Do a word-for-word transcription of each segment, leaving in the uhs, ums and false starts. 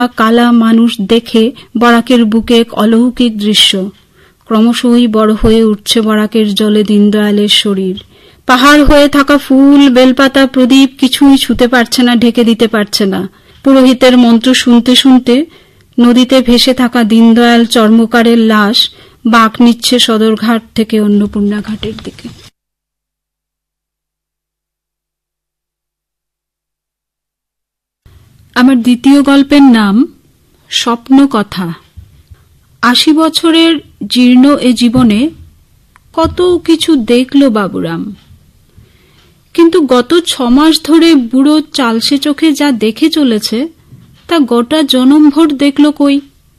কালা মানুষ দেখে বরাকের বুকে এক অলৌকিক দৃশ্য। ক্রমশই বড় হয়ে উঠছে বরাকের জলে দীনদয়ালের শরীর। পাহাড় হয়ে থাকা ফুল, বেলপাতা, প্রদীপ কিছুই ছুতে পারছে না, ঢেকে দিতে পারছে না। পুরোহিতের মন্ত্র শুনতে শুনতে নদীতে ভেসে থাকা দীনদয়াল চর্মকারের লাশ বাঁক নিচ্ছে সদরঘাট থেকে অন্নপূর্ণা ঘাটের দিকে। আমার দ্বিতীয় গল্পের নাম স্বপ্ন কথা। আশি বছরের জীর্ণ এ জীবনে কত কিছু দেখল বাবুরাম, কিন্তু গত ছমাস ধরে বুড়ো চালসে চোখে যা দেখে চলেছে তা গোটা জনমভর দেখল কই।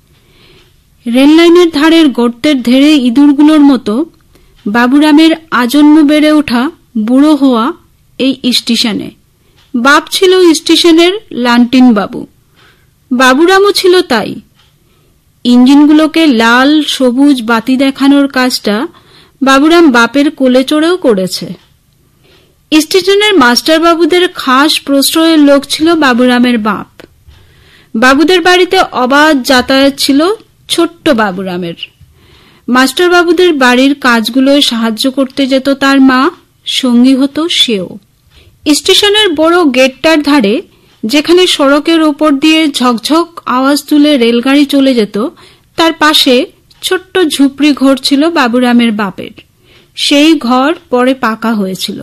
রেললাইনের ধারের গর্তের ধেড়ে ইঁদুরগুলোর মতো বাবুরামের আজন্ম বেড়ে ওঠা বুড়ো হওয়া এই স্টেশনে। বাপ ছিল স্টেশনের লান্টিন বাবু, বাবুরামও ছিল তাই। ইঞ্জিনগুলোকে লাল সবুজ বাতি দেখানোর কাজটা বাবুরাম বাপের কোলে চড়েও করেছে। স্টেশনের মাস্টারবাবুদের খাস প্রশ্রয়ের লোক ছিল বাবুরামের বাপ। বাবুদের বাড়িতে অবাধ যাতায়াত ছিল ছোট্ট বাবুরামের। মাস্টারবাবুদের বাড়ির কাজগুলোয় সাহায্য করতে যেত তার মা, সঙ্গী হতো সেও। স্টেশনের বড় গেটটার ধারে, যেখানে সড়কের ওপর দিয়ে ঝকঝক আওয়াজ তুলে রেলগাড়ি চলে যেত, তার পাশে ছোট্ট ঝুপড়ি ঘর ছিল বাবুরামের বাপের। সেই ঘর পরে পাকা হয়েছিল।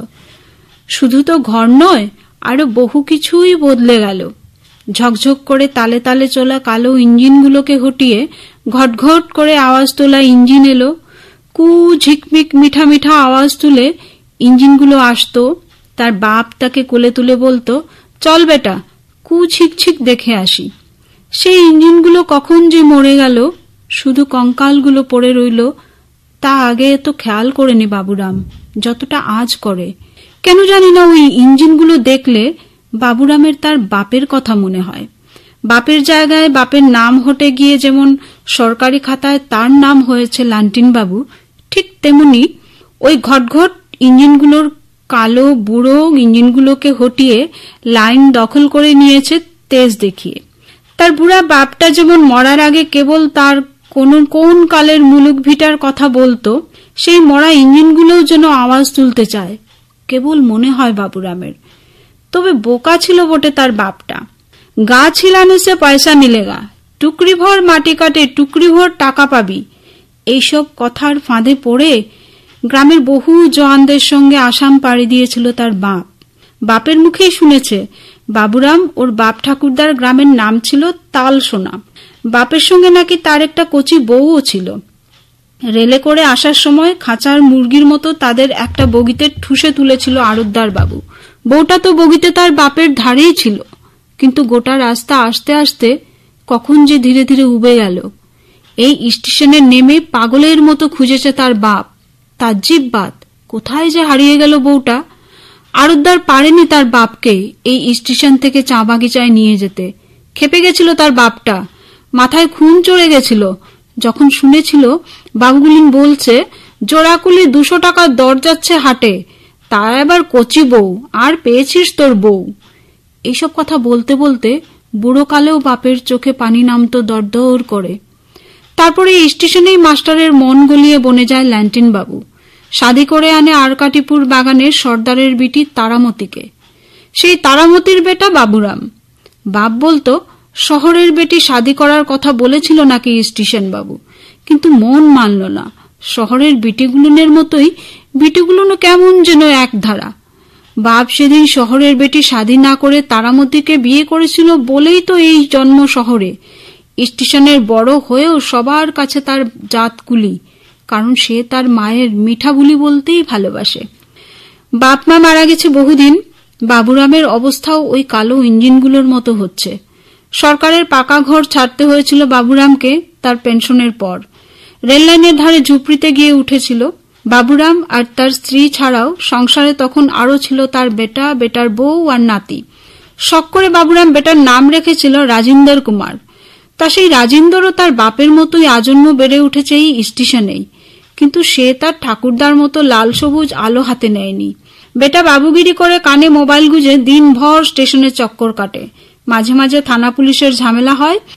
শুধু তো ঘর নয়, আরো বহু কিছুই বদলে গেল। ঝকঝক করে তালে তালে চলা কালো ইঞ্জিনগুলোকে হটিয়ে ঘটঘট করে আওয়াজ তোলা ইঞ্জিন এলো। কু ঝিকমিক মিঠা মিঠা আওয়াজ তুলে ইঞ্জিনগুলো আসতো। তার বাপ তাকে কোলে তুলে বলতো, চল বেটা, কু ছিকছিক দেখে আসি। সেই ইঞ্জিনগুলো কখন যে মরে গেল, শুধু কঙ্কালগুলো পড়ে রইল, তা আগে এত খেয়াল করেনি বাবুরাম যতটা আজ করে। কেন জানি না ওই ইঞ্জিনগুলো দেখলে বাবুরামের তার বাপের কথা মনে হয়। বাপের জায়গায় বাপের নাম হটে গিয়ে যেমন সরকারি খাতায় তার নাম হয়েছে লান্টিন বাবু, ঠিক তেমনি ওই ঘটঘট ইঞ্জিনগুলোর কালো বুড়ো ইঞ্জিনগুলোকে হটিয়ে লাইন দখল করে নিয়েছে তেজ দেখিয়ে। তার বুড়া বাপটা যেমন মরার আগে কেবল তার কোন কোন কালের মুলুক ভিটার কথা বলতো, সেই মরা ইঞ্জিনগুলোও যেন আওয়াজ তুলতে চায়, কেবল মনে হয় বাবুরামের। তবে বোকা ছিল বটে তার বাপটা। গা ছিলানে সে পয়সা মিলেগা, টুকরি ভর মাটি কাটে টুকরি ভর টাকা পাবি, এইসব কথার ফাঁদে পড়ে গ্রামের বহু জওয়ানদের সঙ্গে আসাম পাড়ি দিয়েছিল তার বাপ। বাপের মুখেই শুনেছে বাবুরাম ওর বাপ ঠাকুরদার গ্রামের নাম ছিল তালসোনা। বাপের সঙ্গে নাকি তার একটা কচি বউও ছিল। রেলে করে আসার সময় খাঁচার মুরগির মতো তাদের একটা বগিতে ঠুসে তুলেছিল আড়তদার বাবু। বউটা তো বগিতে তার বাপের ধারেই ছিল, কিন্তু গোটা রাস্তা আসতে আসতে কখন যে ধীরে ধীরে উবে গেল। এই স্টেশনে নেমে পাগলের মতো খুঁজেছে তার বাপ। তার জিব্বাত কোথায় যে হারিয়ে গেল বউটা। আড়তদার পারেনি তার বাপকে এই স্টেশন থেকে চা বাগিচায় নিয়ে যেতে। খেপে গেছিল তার বাপটা, মাথায় খুন চড়ে গেছিল যখন শুনেছিল বাবুগুলিন বলছে জোড়াকুলি দুশো টাকার দর যাচ্ছে হাটে, তার আবার কচি বউ, আর পেয়েছিস তোর বউ। এইসব কথা বলতে বলতে বুড়ো কালেও বাপের চোখে পানি নামতো দরদর করে। তারপরে স্টেশনেই মাস্টারের মন গলিয়ে বনে যায় ল্যান্টিন বাবু। শাদি করে আনে আরকাটিপুর বাগানের সর্দারের বিটি তারামতিকে। সেই তারামতির বেটা বাবুরাম। বাপ বলতো শহরের বেটি শাদি করার কথা বলেছিল নাকি স্টেশন বাবু, কিন্তু মন মানল না। শহরের বিটিগুলোনের মতোই বিটিগুলোনো কেমন যেন এক ধারা। বাপ সেদিন শহরের বেটি শাদি না করে তারামতিকে বিয়ে করেছিল বলেই তো এই জন্ম শহরে। স্টেশনের বড় হয়েও সবার কাছে তার জাতকুলি, কারণ সে তার মায়ের মিঠা বুলি বলতেই ভালোবাসে। বাপ মা মারা গেছে বহুদিন। বাবুরামের অবস্থাও ওই কালো ইঞ্জিনগুলোর মতো হচ্ছে। সরকারের পাকা ঘর ছাড়তে হয়েছিল বাবুরামকে তার পেনশনের পর। রেললাইনের ধারে ঝুপড়িতে গিয়ে উঠেছিল। বাবুরাম আর তার স্ত্রী ছাড়াও সংসারে তখন আরো ছিল তার বেটা, বেটার বউ আর নাতি। শখ করে বাবুরাম বেটার নাম রেখেছিল রাজিন্দর কুমার। তা সেই রাজিন্দরও তার বাপের মতোই আজন্ম বেড়ে উঠেছে এই স্টেশনেই, কিন্তু সে তার ঠাকুরদার মতো লাল সবুজ আলো হাতে নেয়নি। বেটা বাবুগিরি করে কানে মোবাইল গুজে দিনভর স্টেশনে চক্কর কাটে। মাঝে মাঝে থানা পুলিশের ঝামেলা হয়।